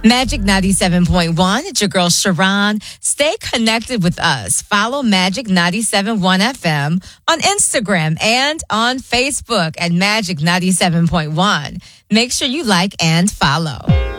Magic 97.1. It's your girl, Sharon. Stay connected with us. Follow Magic 97.1 FM on Instagram and on Facebook at Magic 97.1. Make sure you like and follow.